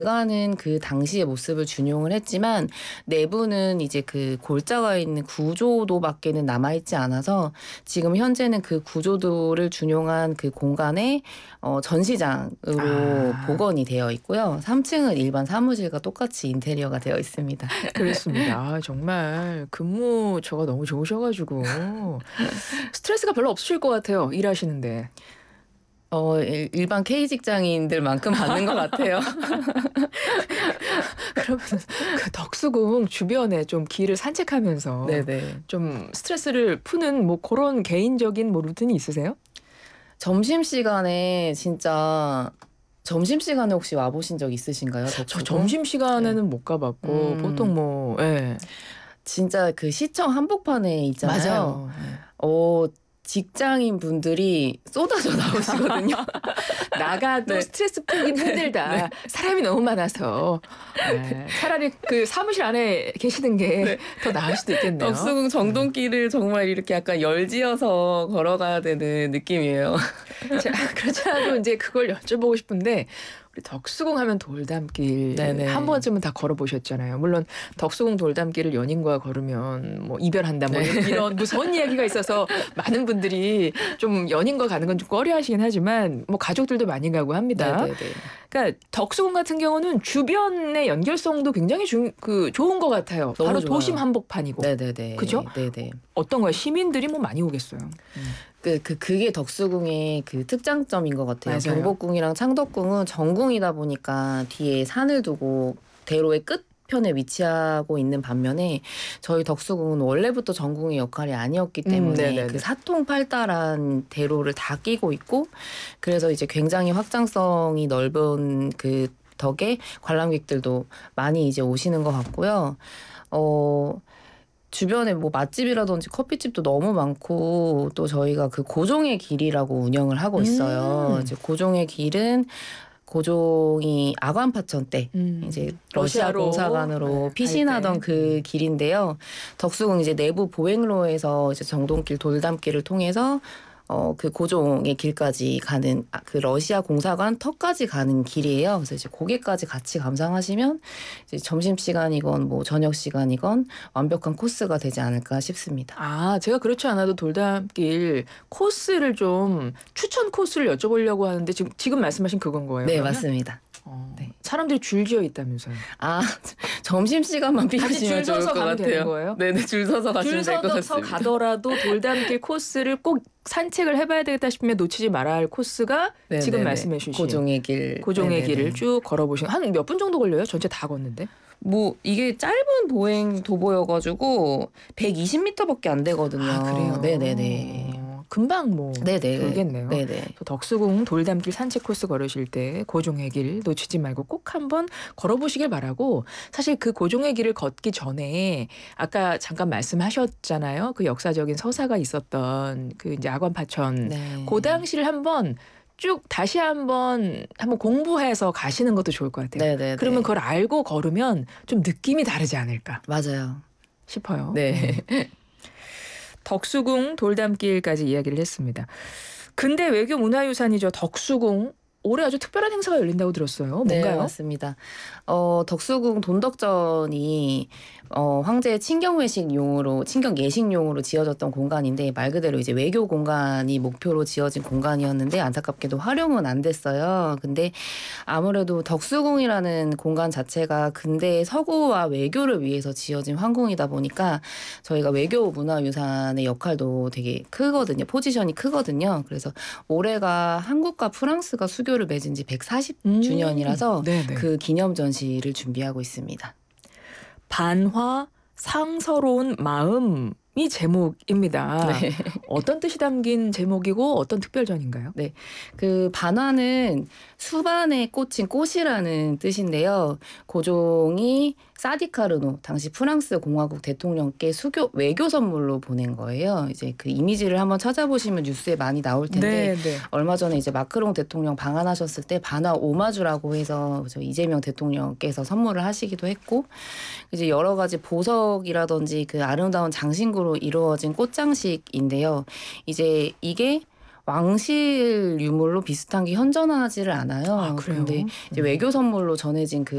외관은 그 당시의 모습을 준용을 했지만 내부는 이제 그 골자가 있는 구조도밖에는 남아있지 않아서 지금 현재는 그 구조도를 준용한 그 공간에 전시장으로 아. 복원이 되어 있고요. 3층은 일반 사무실과 똑같이 인테리어가 되어 있습니다. 그랬습니다. 아 정말 근무처가 너무 좋으셔 가지고 스트레스가 별로 없으실 것 같아요, 일하시는데. 일반 K 직장인들만큼 받는 것 같아요. 그러면은 그 덕수궁 주변에 좀 길을 산책하면서 네네. 좀 스트레스를 푸는 뭐 고런 개인적인 뭐 루틴이 있으세요? 점심시간에 진짜 점심시간에 혹시 와 보신 적 있으신가요? 저 덕수궁? 네. 점심시간에는 못 가 봤고 보통 음. 뭐 예. 진짜 그 시청 한복판에 있잖아요. 맞아요. 예. 어 직장인 분들이 쏟아져 나오시거든요. 나가도 네. 스트레스 풀긴 네. 힘들다. 사람이 너무 많아서. 예. 차라리 그 사무실 안에 계시는 게 네. 더 나을 수도 있겠네요. 덕수궁 정동길을 정말 이렇게 약간 열지어서 걸어가야 되는 느낌이에요. 제가 그렇지 않아도 인제 그걸 여쭤보고 싶은데 우리 덕수궁 하면 돌담길 한 네네. 번쯤은 다 걸어 보셨잖아요. 물론 덕수궁 돌담길을 연인과 걸으면 뭐 이별한다 뭐 네. 이런 무서운 이야기가 있어서 많은 분들이 좀 연인과 가는 건 좀 꺼려하시긴 하지만 뭐 가족들도 많이 가고 합니다. 네네네. 그러니까 덕수궁 같은 경우는 주변의 연결성도 굉장히 좋은 것 같아요. 너무 바로 도심 좋아요. 한복판이고. 그죠? 네네네. 네네. 어떤가요? 시민들이 뭐 많이 오겠어요. 그게 덕수궁의 그 특장점인 것 같아요. 맞아요. 경복궁이랑 창덕궁은 정궁이다 보니까 뒤에 산을 두고 대로의 끝편에 위치하고 있는 반면에 저희 덕수궁은 원래부터 정궁의 역할이 아니었기 때문에 그 네네네. 사통팔달한 대로를 다 끼고 있고 그래서 이제 굉장히 확장성이 넓은 그 덕에 관람객들도 많이 이제 오시는 것 같고요. 어 주변에 뭐 맛집이라든지 커피집도 너무 많고 또 저희가 그 고종의 길이라고 운영을 하고 있어요. 음. 이제 고종의 길은 고종이 아관파천 때 이제 러시아 러시아로 공사관으로 예 갈 피신하던 때. 그 길인데요. 덕수궁 이제 내부 보행로에서 이제 정동길 돌담길을 통해서 그 고종의 길까지 가는 그 러시아 공사관 터까지 가는 길이에요. 그래서 이제 거기까지 같이 감상하시면 이제 점심시간이건 뭐 저녁시간이건 완벽한 코스가 되지 않을까 싶습니다. 아 제가 그렇지 않아도 돌담길 코스를 좀 추천 코스를 여쭤보려고 하는데 지금 말씀하신 그건 거예요 네, 그러면? 맞습니다. 네. 사람들이 줄지어 있다면서요. 아, 점심시간만 단지 피하시면 줄 좋을 서서 것 가면 되는 같아요. 거예요? 네네, 줄 서서 줄 가시면 될 것 서서 같습니다. 가더라도 돌담길 코스를 꼭 산책을 해 봐야 되겠다 싶으면 놓치지 말아야 할 코스가 지금 네네네. 말씀해 주신 고종의 길. 고종의 길을 네네네. 쭉 걸어 보시면 한 몇 분 정도 걸려요? 전체 다 걷는데? 뭐 이게 짧은 보행 도보여가지고 120m밖에 안 아 되거든요. 네네네. 그래요? 금방 뭐 네네. 돌겠네요. 네네. 저 덕수궁 돌담길 산책 코스 걸으실 때 고종의 길 놓치지 말고 꼭 한번 걸어보시길 바라고 사실 그 고종의 길을 걷기 전에 아까 잠깐 말씀하셨잖아요. 그 역사적인 서사가 있었던 그 이제 아관파천 그 네. 당시를 한번 쭉 다시 한번 공부해서 가시는 것도 좋을 것 같아요. 그러면 네네네. 그걸 알고 걸으면 좀 느낌이 다르지 않을까 맞아요. 싶어요. 네. 덕수궁 돌담길까지 이야기를 했습니다. 근대 외교 문화유산이죠. 덕수궁. 올해 아주 특별한 행사가 열린다고 들었어요. 네, 뭔가요? 맞습니다. 덕수궁 돈덕전이 황제의 친경 예식용으로 지어졌던 공간인데 말 그대로 이제 외교 공간이 목표로 지어진 공간이었는데 안타깝게도 활용은 안 됐어요. 근데 아무래도 덕수궁이라는 공간 자체가 근대의 서구와 외교를 위해서 지어진 황궁이다 보니까 저희가 외교 문화유산의 역할도 되게 크거든요. 포지션이 크거든요. 그래서 올해가 한국과 프랑스가 수교를 맺은 지 140주년이라서 네네. 그 기념 전시를 준비하고 있습니다. 반화 상서로운 마음이 제목입니다. 네. 어떤 뜻이 담긴 제목이고 어떤 특별전인가요? 네. 그 반화는 수반에 꽂힌 꽃이라는 뜻인데요. 고종이 사디카르노 당시 프랑스 공화국 대통령께 외교 선물로 보낸 거예요. 이제 그 이미지를 한번 찾아보시면 뉴스에 많이 나올 텐데 네네. 얼마 전에 이제 마크롱 대통령 방한하셨을 때 반화 오마주라고 해서 저 이재명 대통령께서 선물을 하시기도 했고 이제 여러 가지 보석이라든지 그 아름다운 장신구로 이루어진 꽃장식인데요. 이제 이게 왕실 유물로 비슷한 게 현존하지를 않아요. 아, 그래요? 근데 이제 외교 선물로 전해진 그